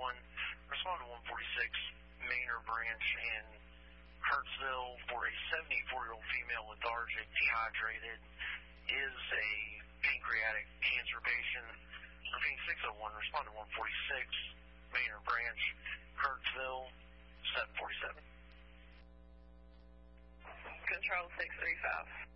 respond to 146 Manor Branch in Kirksville for a 74-year-old female, lethargic, dehydrated, is a pancreatic cancer patient. Repeat 601, respond to 146 Manor Branch, Kirksville, 747. Control 635.